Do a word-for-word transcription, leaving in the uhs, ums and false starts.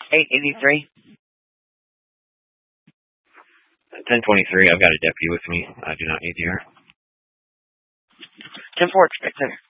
eight eighty-three. ten twenty-three, I've got a deputy with me. I do not need you here. ten four, expect center.